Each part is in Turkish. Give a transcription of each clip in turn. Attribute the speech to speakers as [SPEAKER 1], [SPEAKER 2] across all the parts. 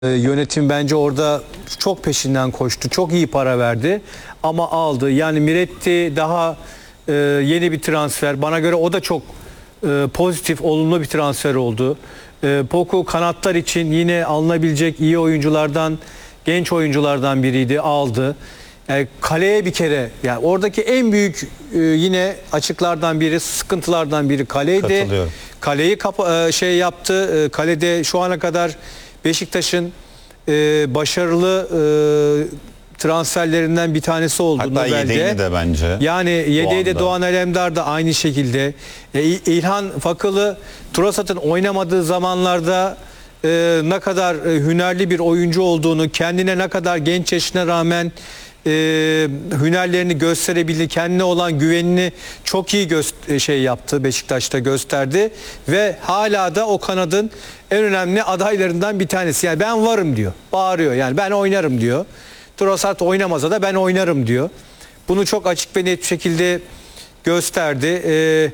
[SPEAKER 1] Yönetim bence orada çok peşinden koştu. Çok iyi para verdi ama aldı. Yani Miretti daha yeni bir transfer. Bana göre o da çok pozitif, olumlu bir transfer oldu. Poku kanatlar için yine alınabilecek iyi oyunculardan, genç oyunculardan biriydi. Aldı. Yani kaleye bir kere, yani oradaki en büyük yine açıklardan biri, sıkıntılardan biri kaleydi. Kaleyi yaptı. Kalede şu ana kadar Beşiktaş'ın başarılı transferlerinden bir tanesi oldu.
[SPEAKER 2] Hatta yedeğini de bence.
[SPEAKER 1] Yani yedeği de Doğan Alemdar da aynı şekilde. İlhan Fakılı Turasat'ın oynamadığı zamanlarda ne kadar hünerli bir oyuncu olduğunu, kendine ne kadar genç yaşına rağmen hünerlerini gösterebildi, kendine olan güvenini çok iyi yaptı, Beşiktaş'ta gösterdi ve hala da o kanadın en önemli adaylarından bir tanesi. Yani ben varım diyor, bağırıyor, yani ben oynarım diyor. Trossard oynamasa da ben oynarım diyor. Bunu çok açık ve net bir şekilde gösterdi.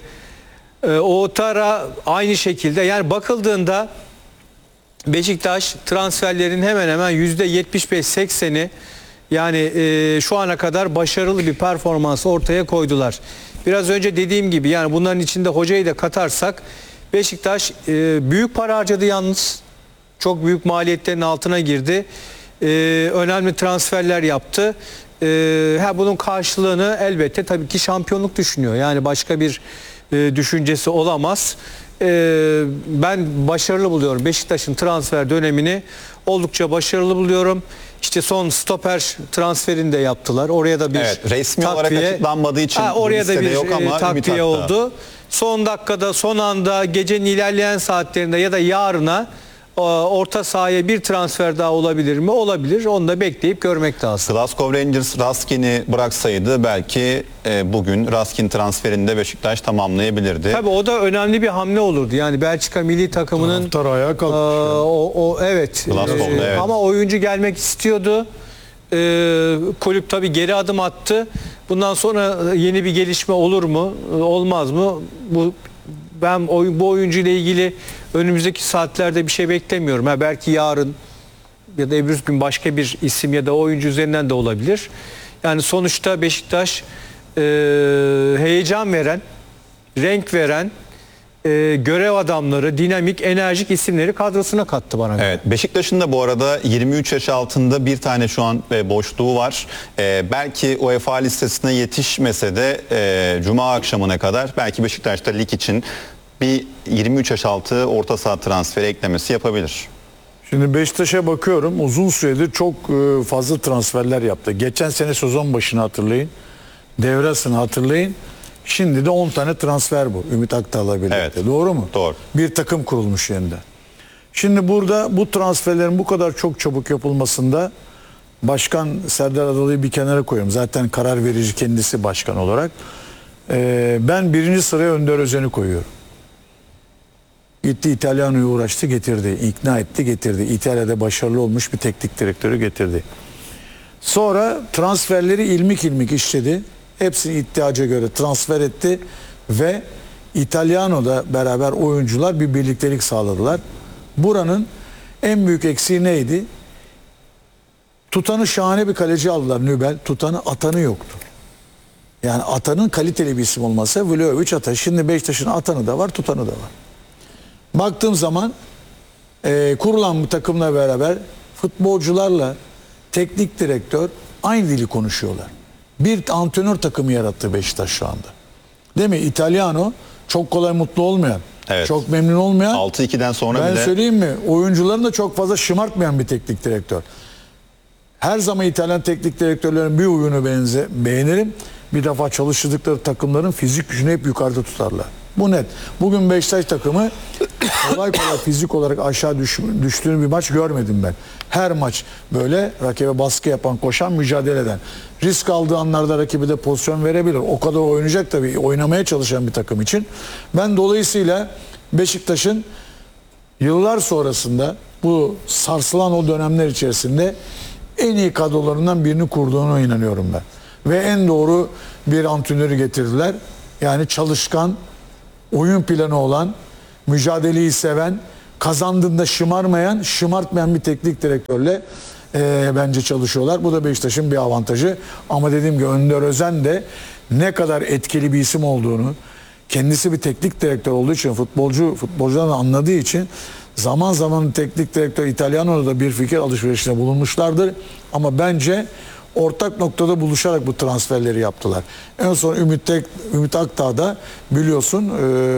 [SPEAKER 1] Ouattara aynı şekilde. Yani bakıldığında Beşiktaş transferlerin hemen hemen %75-80'i yani şu ana kadar başarılı bir performans ortaya koydular. Biraz önce dediğim gibi, yani bunların içinde hocayı da katarsak Beşiktaş büyük para harcadı yalnız. Çok büyük maliyetlerin altına girdi. Önemli transferler yaptı. Bunun karşılığını elbette tabii ki şampiyonluk düşünüyor. Yani başka bir düşüncesi olamaz. Ben başarılı buluyorum. Beşiktaş'ın transfer dönemini oldukça başarılı buluyorum. İşte son stoper transferini de yaptılar. Oraya da bir
[SPEAKER 2] resmi
[SPEAKER 1] takviye,
[SPEAKER 2] olarak açıklanmadığı için
[SPEAKER 1] oraya da bir
[SPEAKER 2] yok ama
[SPEAKER 1] takviye oldu. Son dakikada, son anda, gecenin ilerleyen saatlerinde ya da yarına orta sahaya bir transfer daha olabilir mi? Olabilir. Onu da bekleyip görmek lazım.
[SPEAKER 2] Glasgow Rangers Raskin'i bıraksaydı belki bugün Raskin transferinde Beşiktaş tamamlayabilirdi.
[SPEAKER 1] Tabii o da önemli bir hamle olurdu. Yani Belçika milli takımının
[SPEAKER 3] ayağa kalkmış.
[SPEAKER 1] Evet.
[SPEAKER 2] Evet.
[SPEAKER 1] Ama oyuncu gelmek istiyordu. Kulüp tabii geri adım attı. Bundan sonra yeni bir gelişme olur mu? Olmaz mı? Ben bu oyuncu ile ilgili önümüzdeki saatlerde bir şey beklemiyorum. Belki yarın ya da öbür gün başka bir isim ya da oyuncu üzerinden de olabilir. Yani sonuçta Beşiktaş heyecan veren, renk veren, görev adamları, dinamik, enerjik isimleri kadrosuna kattı bana göre.
[SPEAKER 2] Evet, Beşiktaş'ın da bu arada 23 yaş altında bir tane şu an boşluğu var. Belki UEFA listesine yetişmese de Cuma akşamına kadar belki Beşiktaş'ta lig için bir 23 yaş altı orta saha transferi eklemesi yapabilir.
[SPEAKER 3] Şimdi Beşiktaş'a bakıyorum, uzun süredir çok fazla transferler yaptı. Geçen sene sezon başını hatırlayın. Devre arasını hatırlayın. Şimdi de 10 tane transfer bu. Ümit Akdağ'la birlikte.
[SPEAKER 2] Evet.
[SPEAKER 3] Doğru mu?
[SPEAKER 2] Doğru.
[SPEAKER 3] Bir takım kurulmuş yeniden. Şimdi burada bu transferlerin bu kadar çok çabuk yapılmasında Başkan Serdar Adalı'yı bir kenara koyuyorum. Zaten karar verici kendisi başkan olarak. Ben birinci sıraya Önder Özen'i koyuyorum. Gitti İtalyana'ya uğraştı, getirdi. İkna etti, getirdi. İtalya'da başarılı olmuş bir teknik direktörü getirdi. Sonra transferleri ilmik ilmik işledi. Hepsini ihtiyaca göre transfer etti ve İtalyano'da beraber oyuncular bir birliktelik sağladılar. Buranın en büyük eksiği neydi? Tutan'ı şahane bir kaleci aldılar, Nübel. Tutan'ı, Atan'ı yoktu. Yani Atan'ın kaliteli bir isim olmasa Vlahovic, Atan. Şimdi Beşiktaş'ın Atan'ı da var, Tutan'ı da var. Baktığım zaman kurulan bir takımla beraber futbolcularla teknik direktör aynı dili konuşuyorlar. Bir antrenör takımı yarattı Beşiktaş şu anda. Değil mi? İtalyano çok kolay mutlu olmayan, çok memnun olmayan.
[SPEAKER 2] 6-2'den sonra
[SPEAKER 3] ben söyleyeyim mi? Oyuncularını da çok fazla şımartmayan bir teknik direktör. Her zaman İtalyan teknik direktörlerin bir huyunu beğenirim. Bir defa çalıştırdıkları takımların fizik gücünü hep yukarıda tutarlar. Bu net. Bugün Beşiktaş takımı kolay kolay fizik olarak aşağı düştüğünü bir maç görmedim ben. Her maç böyle rakibe baskı yapan, koşan, mücadele eden. Risk aldığı anlarda rakibe de pozisyon verebilir. O kadar oynayacak tabii. Oynamaya çalışan bir takım için. Ben dolayısıyla Beşiktaş'ın yıllar sonrasında bu sarsılan o dönemler içerisinde en iyi kadrolarından birini kurduğuna inanıyorum ben. Ve en doğru bir antrenörü getirdiler. Yani çalışkan, oyun planı olan, mücadeleyi seven, kazandığında şımartmayan bir teknik direktörle bence çalışıyorlar. Bu da Beşiktaş'ın bir avantajı. Ama dediğim gibi Önder Özen de ne kadar etkili bir isim olduğunu, kendisi bir teknik direktör olduğu için, futbolcudan anladığı için zaman zaman teknik direktör İtalyano'da da bir fikir alışverişinde bulunmuşlardır. Ama bence ortak noktada buluşarak bu transferleri yaptılar. En son Ümit Akdağ da biliyorsun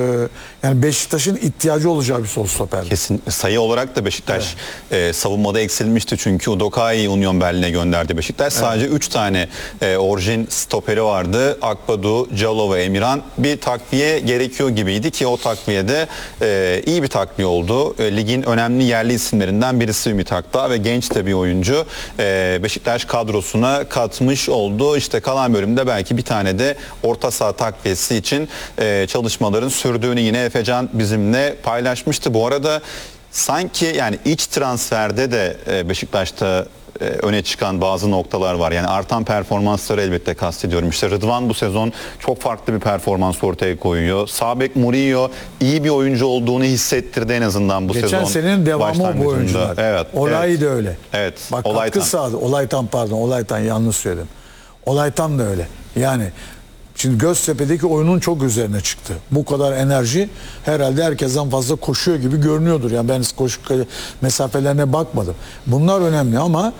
[SPEAKER 3] yani Beşiktaş'ın ihtiyacı olacağı bir sol stoper.
[SPEAKER 2] Kesin sayı olarak da Beşiktaş savunmada eksilmişti çünkü Udokai'yi Union Berlin'e gönderdi Beşiktaş. Sadece 3 tane orijin stoperi vardı. Akbadu, Calo ve Emirhan. Bir takviye gerekiyor gibiydi ki o takviyede iyi bir takviye oldu. Ligin önemli yerli isimlerinden birisi Ümit Akdağ ve genç de bir oyuncu. Beşiktaş kadrosuna katmış oldu. İşte kalan bölümde belki bir tane de orta saha takviyesi için çalışmaların sürdüğünü yine Efecan bizimle paylaşmıştı. Bu arada sanki yani iç transferde de Beşiktaş'ta öne çıkan bazı noktalar var. Yani artan performansları elbette kastediyorum. İşte Rıdvan bu sezon çok farklı bir performans ortaya koyuyor. Sağ bek Murillo iyi bir oyuncu olduğunu hissettirdi en azından bu sezon.
[SPEAKER 3] Geçen senenin devamı bu oyuncular.
[SPEAKER 2] Evet.
[SPEAKER 3] Olay
[SPEAKER 2] evet.
[SPEAKER 3] da öyle.
[SPEAKER 2] Evet.
[SPEAKER 3] Bak
[SPEAKER 2] Olaytan.
[SPEAKER 3] katkı sağladı. Olaytan yanlış söyledim. Olaytan da öyle. Yani şimdi Göztepe'deki oyunun çok üzerine çıktı. Bu kadar enerji herhalde herkesten fazla koşuyor gibi görünüyordur. Yani ben koşu mesafelerine bakmadım. Bunlar önemli ama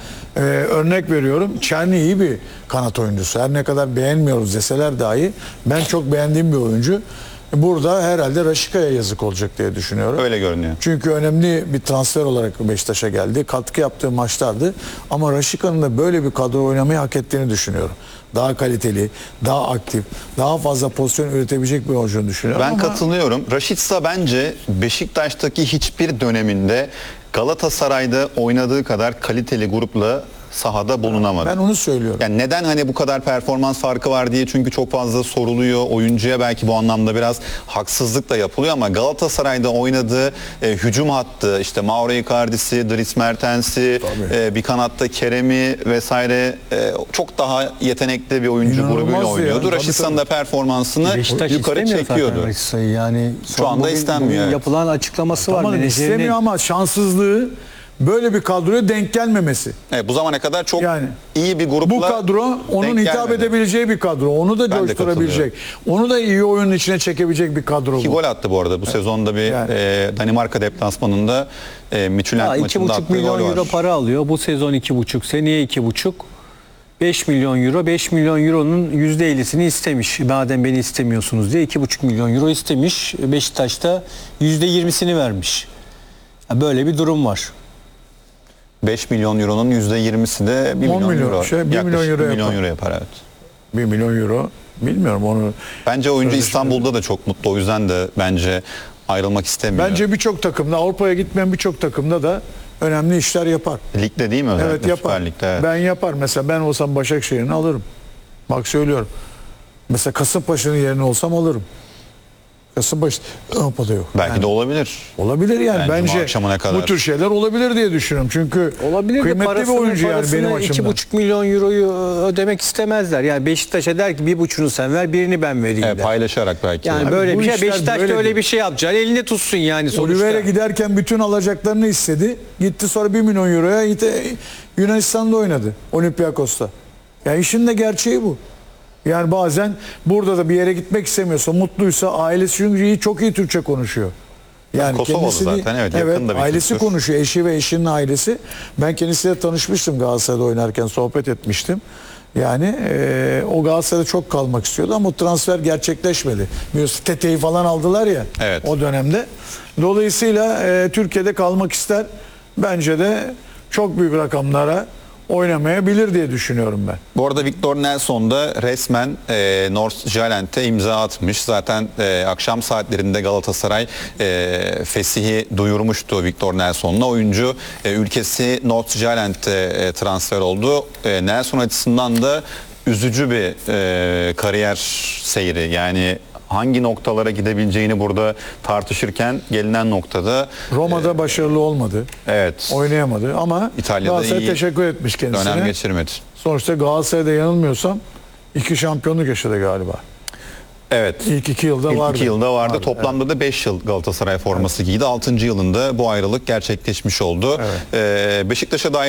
[SPEAKER 3] örnek veriyorum. Çerni iyi bir kanat oyuncusu. Her ne kadar beğenmiyoruz deseler dahi ben çok beğendiğim bir oyuncu. Burada herhalde Raşika'ya yazık olacak diye düşünüyorum.
[SPEAKER 2] Öyle görünüyor.
[SPEAKER 3] Çünkü önemli bir transfer olarak Beşiktaş'a geldi. Katkı yaptığı maçlardı. Ama Raşika'nın da böyle bir kadro oynamayı hak ettiğini düşünüyorum. Daha kaliteli, daha aktif, daha fazla pozisyon üretebilecek bir oyuncu düşünüyorum.
[SPEAKER 2] Ben katılıyorum. Raşitsa bence Beşiktaş'taki hiçbir döneminde Galatasaray'da oynadığı kadar kaliteli grupla sahada bulunamadı.
[SPEAKER 3] Ben onu söylüyorum.
[SPEAKER 2] Yani neden hani bu kadar performans farkı var diye çünkü çok fazla soruluyor. Oyuncuya belki bu anlamda biraz haksızlık da yapılıyor ama Galatasaray'da oynadığı hücum hattı işte Mauro Icardi'si, Dries Mertens'i, bir kanatta Kerem'i vesaire çok daha yetenekli bir oyuncu
[SPEAKER 3] İnanılmaz
[SPEAKER 2] grubuyla
[SPEAKER 3] ya.
[SPEAKER 2] oynuyordu.
[SPEAKER 3] Tabii,
[SPEAKER 2] Raşitsa'nın da performansını
[SPEAKER 1] Beşiktaş
[SPEAKER 2] yukarı
[SPEAKER 1] istemiyor
[SPEAKER 2] çekiyordu.
[SPEAKER 1] zaten Raşitsa'yı. Yani
[SPEAKER 2] Şu anda
[SPEAKER 1] bugün
[SPEAKER 2] istenmiyor, evet.
[SPEAKER 1] Yapılan açıklaması var.
[SPEAKER 3] Tamam,
[SPEAKER 1] Menajerinin-
[SPEAKER 3] istemiyor ama şanssızlığı böyle bir kadroya denk gelmemesi.
[SPEAKER 2] Evet, bu zamana kadar çok
[SPEAKER 3] Yani
[SPEAKER 2] iyi bir grupla
[SPEAKER 3] bu kadro onun
[SPEAKER 2] denk
[SPEAKER 3] hitap
[SPEAKER 2] gelmedi.
[SPEAKER 3] edebileceği bir kadro. Onu da
[SPEAKER 2] Ben de
[SPEAKER 3] coşturabilecek. Onu da iyi oyunun içine çekebilecek bir kadro
[SPEAKER 2] İki
[SPEAKER 3] bu.
[SPEAKER 2] gol attı bu arada. Bu sezonda bir
[SPEAKER 3] Yani.
[SPEAKER 2] Danimarka deplasmanında Midtjylland maçında
[SPEAKER 1] 2,5
[SPEAKER 2] attığı gol
[SPEAKER 1] milyon
[SPEAKER 2] var.
[SPEAKER 1] euro para alıyor. Bu sezon 2,5, seneye 2,5. 5 milyon euro. 5 milyon euronun %50'sini istemiş. Madem beni istemiyorsunuz diye 2,5 milyon euro istemiş. Beşiktaş'ta %20'sini vermiş. Yani böyle bir durum var.
[SPEAKER 2] 5 milyon euronun %20'si de 1
[SPEAKER 3] 10
[SPEAKER 2] milyon,
[SPEAKER 3] milyon,
[SPEAKER 2] euro.
[SPEAKER 3] 1 milyon
[SPEAKER 2] Yaklaşık
[SPEAKER 3] euro
[SPEAKER 2] 1 milyon
[SPEAKER 3] yapar.
[SPEAKER 2] euro yapar, evet.
[SPEAKER 3] 1 milyon euro. Bilmiyorum onu.
[SPEAKER 2] Bence oyuncu
[SPEAKER 3] Sözleşme-
[SPEAKER 2] İstanbul'da da çok mutlu. O yüzden de bence ayrılmak istemiyor.
[SPEAKER 3] Bence birçok takımda, Avrupa'ya gitmeyen birçok takımda da önemli işler yapar.
[SPEAKER 2] Ligde değil mi özellikle?
[SPEAKER 3] Evet yapar.
[SPEAKER 2] Süper Lig'de, evet.
[SPEAKER 3] Ben yapar. Mesela ben olsam Başakşehir'ini alırım. Bak söylüyorum. Mesela Kasımpaşa'nın yerine olsam alırım. Kasımpaşa Avrupa'da yok.
[SPEAKER 2] Belki
[SPEAKER 3] Yani
[SPEAKER 2] de olabilir.
[SPEAKER 3] olabilir yani.
[SPEAKER 2] Yani Cuma
[SPEAKER 3] Bence
[SPEAKER 2] akşamına kadar.
[SPEAKER 3] bu tür şeyler olabilir diye düşünüyorum. Çünkü
[SPEAKER 1] Olabilir de
[SPEAKER 3] kıymetli bir oyuncu yani benim açımdan.
[SPEAKER 1] 2,5 milyon euroyu ödemek istemezler. Yani Beşiktaş'a der ki 1,5'unu sen ver, birini ben vereyim der.
[SPEAKER 2] Paylaşarak belki.
[SPEAKER 1] Yani
[SPEAKER 3] Abi
[SPEAKER 1] böyle
[SPEAKER 3] bu
[SPEAKER 1] bir şey.
[SPEAKER 3] işler
[SPEAKER 1] Beşiktaş da
[SPEAKER 3] böyle
[SPEAKER 1] öyle
[SPEAKER 3] değil.
[SPEAKER 1] bir şey yapacak. Elini tutsun yani sonuçta.
[SPEAKER 3] Oliveira giderken bütün alacaklarını istedi. Gitti sonra 1 milyon euroya Yunanistan'da oynadı. Olympiakos'ta. Yani işin de gerçeği bu. Yani bazen burada da bir yere gitmek istemiyorsa, mutluysa ailesi çünkü çok iyi Türkçe konuşuyor. Yani
[SPEAKER 2] Kosovalı
[SPEAKER 3] kendisi değil-
[SPEAKER 2] zaten, evet, yakın da bir
[SPEAKER 3] ailesi
[SPEAKER 2] kültür.
[SPEAKER 3] konuşuyor. Eşi ve eşinin ailesi. Ben kendisiyle tanışmıştım Galatasaray'da oynarken sohbet etmiştim. Yani o Galatasaray'da çok kalmak istiyordu ama o transfer gerçekleşmedi. Biliyorsun Tete'yi falan aldılar ya
[SPEAKER 2] Evet.
[SPEAKER 3] o dönemde. Dolayısıyla Türkiye'de kalmak ister. Bence de çok büyük rakamlara oynamayabilir diye düşünüyorum ben.
[SPEAKER 2] Bu arada Victor Nelson da resmen Nordsjælland'e imza atmış. Zaten akşam saatlerinde Galatasaray fesihi duyurmuştu Victor Nelson'la. Oyuncu ülkesi Nordsjælland'e transfer oldu. Nelson açısından da üzücü bir kariyer seyri. Yani hangi noktalara gidebileceğini burada tartışırken gelinen noktada
[SPEAKER 3] Roma'da başarılı olmadı.
[SPEAKER 2] evet,
[SPEAKER 3] Oynayamadı ama
[SPEAKER 2] İtalya'da
[SPEAKER 3] Galatasaray
[SPEAKER 2] iyi
[SPEAKER 3] teşekkür etmiş kendisine.
[SPEAKER 2] dönem geçirmedi.
[SPEAKER 3] Sonuçta Galatasaray'da yanılmıyorsam 2 şampiyonluk yaşadı galiba.
[SPEAKER 2] Evet.
[SPEAKER 3] İlk 2 yılda
[SPEAKER 2] İlk
[SPEAKER 3] vardı.
[SPEAKER 2] 2 yılda vardı. Toplamda da 5 yıl Galatasaray forması giydi. 6. yılında bu ayrılık gerçekleşmiş oldu. Beşiktaş'a dair